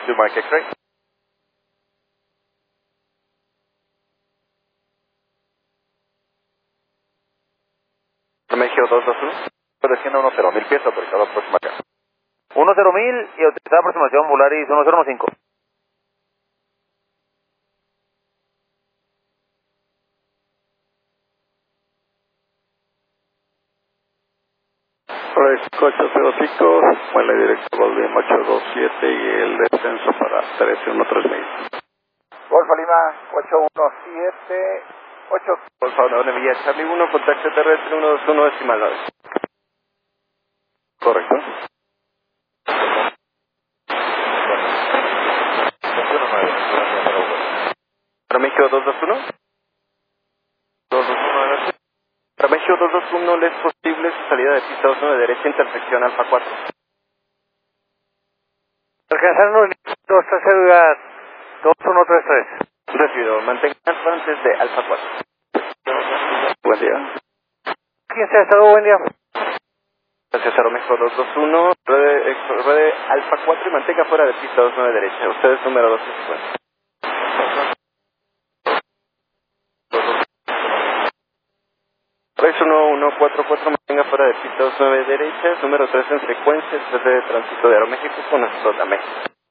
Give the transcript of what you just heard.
to Mike X-Ray. México 221. Destino 10.000 pies, autorizado aproximación. 10.000 y autorizada aproximación Volaris 1015. Volaris 805, vuela directo Golden 827 y el descenso para 13130. Golfo Lima 817, 8. Por favor, de Villa Charlie 1, contacto terrestre 121 decimal 9. Correcto. Para México 221. 221. Para México 221 le es posible su salida de pista 29 derecha, intersección Alfa 4. Alcanzarnos 230 2133. Recibido, mantenga Alfa antes de Alfa 4. Buen día. ¿Quién se ha estado? Buen día. Gracias, Aeroméxico 221, ruede Alfa 4 y mantenga fuera de pista 29 derecha. Usted es número 250. Rex 1144, mantenga fuera de pista 29 derecha, número 3 en secuencia, después de tránsito de Aeroméxico con nosotros a México.